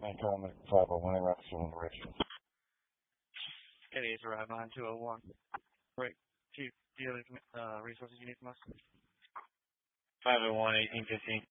I'm calling the 501 in reference to one direction. It is arrive line 201. Right. Do you have any resources you need from us? 501 1815.